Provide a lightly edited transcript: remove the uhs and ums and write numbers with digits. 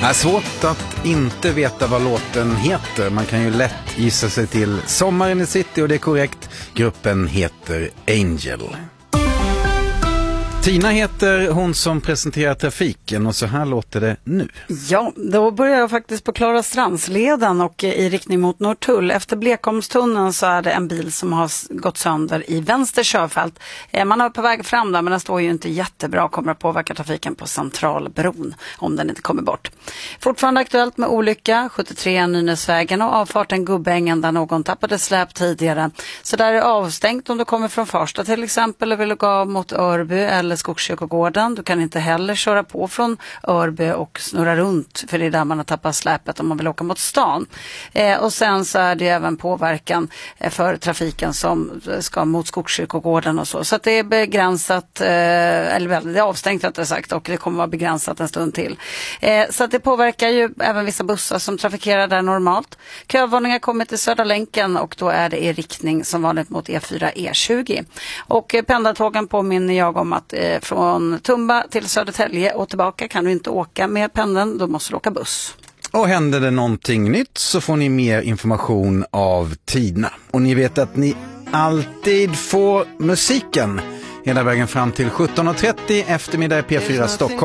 är svårt att inte veta vad låten heter. Man kan ju lätt gissa sig till Sommaren i City, och det är korrekt. Gruppen heter Angel. Tina heter hon som presenterar trafiken, och så här låter det nu. Ja, då börjar jag faktiskt på Klarastransleden och i riktning mot Norrtull. Efter Blekholmstunneln så är det en bil som har gått sönder i vänster körfält. Man är på väg fram där, men den står ju inte jättebra och kommer att påverka trafiken på Centralbron om den inte kommer bort. Fortfarande aktuellt med olycka, 73 Nynäsvägen och avfarten Gubbängen där någon tappade släp tidigare. Så där är det avstängt om du kommer från Farsta till exempel och vill gå mot Örby eller Skogskyrkogården. Du kan inte heller köra på från Örby och snurra runt, för det är där man har tappat släpet om man vill åka mot stan. Och sen så är det även påverkan för trafiken som ska mot Skogskyrkogården och så. Så att det är begränsat, eller det är avstängt rättare sagt, och det kommer vara begränsat en stund till. Så att det påverkar ju även vissa bussar som trafikerar där normalt. Kövarningar kommer till Södra länken och då är det i riktning som vanligt mot E4 E20. Och pendeltågen påminner jag om att från Tumba till Södertälje och tillbaka kan du inte åka med pendeln, då måste du åka buss. Och händer det någonting nytt så får ni mer information av Tina. Och ni vet att ni alltid får musiken hela vägen fram till 17.30 eftermiddag i P4 Stockholm.